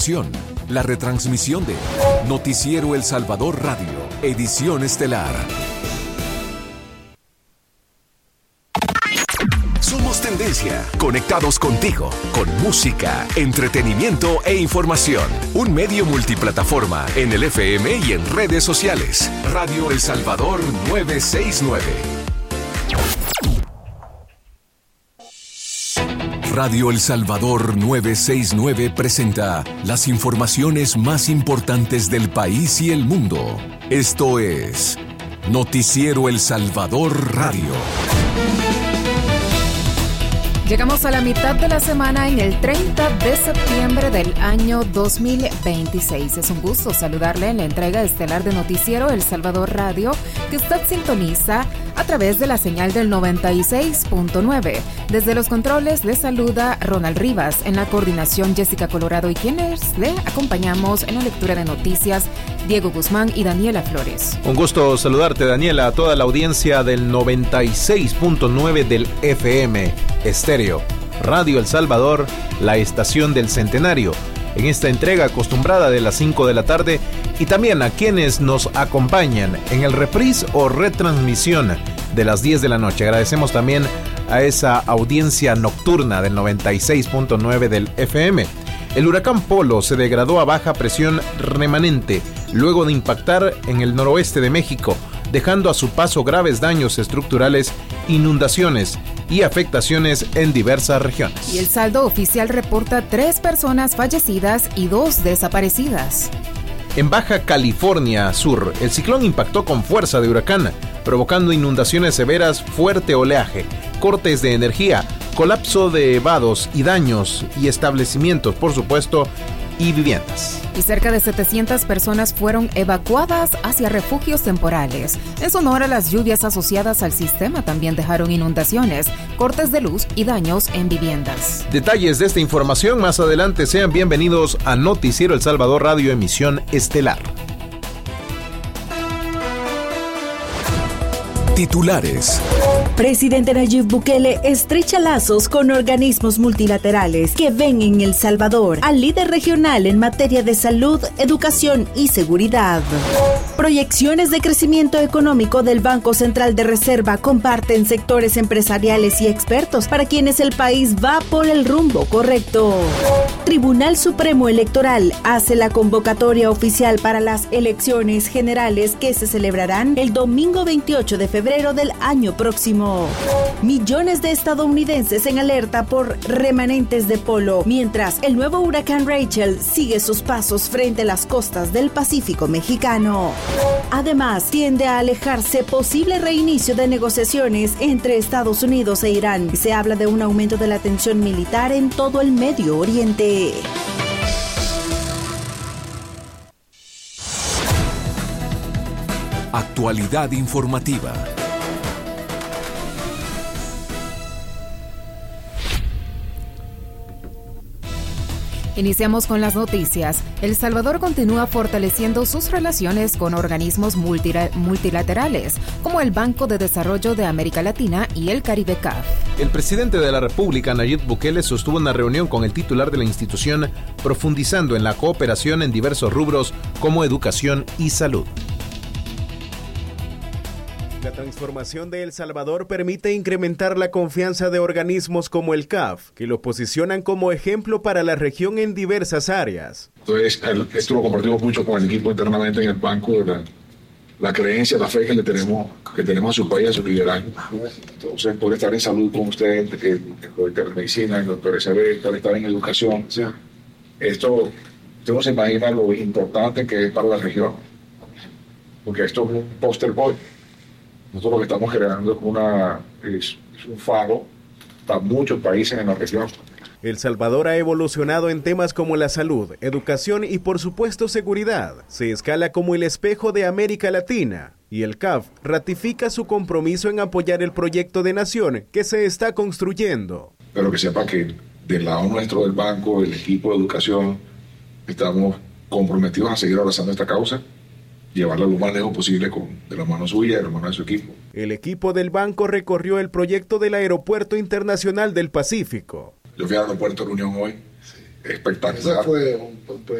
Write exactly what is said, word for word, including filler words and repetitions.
La retransmisión de Noticiero El Salvador Radio, edición estelar. Somos tendencia, conectados contigo, con música, entretenimiento e información. Un medio multiplataforma en el F M y en redes sociales. Radio El Salvador novecientos sesenta y nueve. Radio El Salvador novecientos sesenta y nueve presenta las informaciones más importantes del país y el mundo. Esto es Noticiero El Salvador Radio. Llegamos a la mitad de la semana en el treinta de septiembre del año dos mil veintiséis. Es un gusto saludarle en la entrega estelar de Noticiero El Salvador Radio, que usted sintoniza a través de la señal del noventa y seis punto nueve. Desde los controles le saluda Ronald Rivas, en la coordinación Jessica Colorado y quienes le acompañamos en la lectura de noticias Diego Guzmán y Daniela Flores. Un gusto saludarte, Daniela, a toda la audiencia del noventa y seis punto nueve del F M Estéreo. Radio El Salvador, la estación del centenario, en esta entrega acostumbrada de las cinco de la tarde, y también a quienes nos acompañan en el reprise o retransmisión de las diez de la noche. Agradecemos también a esa audiencia nocturna del noventa y seis punto nueve del F M. El huracán Polo se degradó a baja presión remanente luego de impactar en el noroeste de México, dejando a su paso graves daños estructurales, inundaciones y afectaciones en diversas regiones. Y el saldo oficial reporta tres personas fallecidas y dos desaparecidas. En Baja California Sur, el ciclón impactó con fuerza de huracán, provocando inundaciones severas, fuerte oleaje, cortes de energía, colapso de vados y daños y establecimientos, por supuesto, y viviendas. Y cerca de setecientas personas fueron evacuadas hacia refugios temporales. En Sonora, las lluvias asociadas al sistema también dejaron inundaciones, cortes de luz y daños en viviendas. Detalles de esta información más adelante. Sean bienvenidos a Noticiero El Salvador Radio, emisión estelar. Titulares. Presidente Nayib Bukele estrecha lazos con organismos multilaterales que ven en El Salvador al líder regional en materia de salud, educación y seguridad. Proyecciones de crecimiento económico del Banco Central de Reserva comparten sectores empresariales y expertos para quienes el país va por el rumbo correcto. Tribunal Supremo Electoral hace la convocatoria oficial para las elecciones generales que se celebrarán el domingo veintiocho de febrero del año próximo. Millones de estadounidenses en alerta por remanentes de Polo, mientras el nuevo huracán Rachel sigue sus pasos frente a las costas del Pacífico mexicano. Además, tiende a alejarse posible reinicio de negociaciones entre Estados Unidos e Irán, y se habla de un aumento de la tensión militar en todo el Medio Oriente. Actualidad informativa. Iniciamos con las noticias. El Salvador continúa fortaleciendo sus relaciones con organismos multilaterales, como el Banco de Desarrollo de América Latina y el Caribe C A F. El presidente de la República, Nayib Bukele, sostuvo una reunión con el titular de la institución, profundizando en la cooperación en diversos rubros como educación y salud. La transformación de El Salvador permite incrementar la confianza de organismos como el C A F, que lo posicionan como ejemplo para la región en diversas áreas. Entonces, el, esto lo compartimos mucho con el equipo internamente en el banco, la, la creencia, la fe que le tenemos, que tenemos a su país, a su liderazgo. Entonces, poder estar en salud con usted, el doctor de medicina, el doctor Isabel, estar en educación. O sea, esto, usted no se imagina lo importante que es para la región, porque esto es un poster boy. Nosotros lo que estamos generando es, una, es, es un faro para muchos países en la región. El Salvador ha evolucionado en temas como la salud, educación y por supuesto seguridad. Se escala como el espejo de América Latina y el C A F ratifica su compromiso en apoyar el proyecto de nación que se está construyendo. Pero que sepa que del lado nuestro del banco, el equipo de educación, estamos comprometidos a seguir abrazando esta causa, llevarla lo más lejos posible con, de la mano suya y de la mano de su equipo. El equipo del banco recorrió el proyecto del Aeropuerto Internacional del Pacífico. Yo fui al aeropuerto de Reunión hoy espectacular. Ese fue un, un